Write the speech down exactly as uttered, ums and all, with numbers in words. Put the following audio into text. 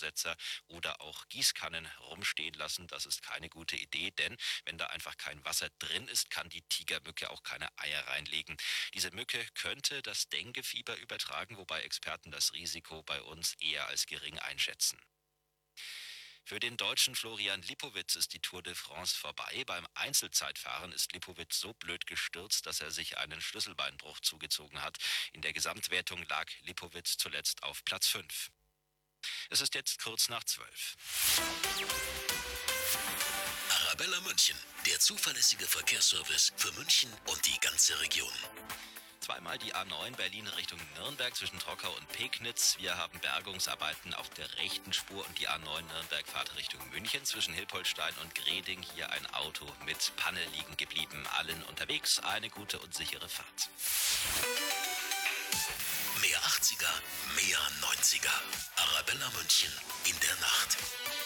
Wasserversetzer oder auch Gießkannen rumstehen lassen. Das ist keine gute Idee, denn wenn da einfach kein Wasser drin ist, kann die Tigermücke auch keine Eier reinlegen. Diese Mücke könnte das Denguefieber übertragen, wobei Experten das Risiko bei uns eher als gering einschätzen. Für den Deutschen Florian Lipowitz ist die Tour de France vorbei. Beim Einzelzeitfahren ist Lipowitz so blöd gestürzt, dass er sich einen Schlüsselbeinbruch zugezogen hat. In der Gesamtwertung lag Lipowitz zuletzt auf Platz fünf. Es ist jetzt kurz nach zwölf. Arabella München, der zuverlässige Verkehrsservice für München und die ganze Region. Zweimal die A neun Berlin Richtung Nürnberg zwischen Trockau und Pegnitz. Wir haben Bergungsarbeiten auf der rechten Spur und die A neun Nürnberg fahrt Richtung München. Zwischen Hilpoltstein und Greding hier ein Auto mit Panne liegen geblieben. Allen unterwegs eine gute und sichere Fahrt. Mehr achtziger, mehr neunziger. Arabella München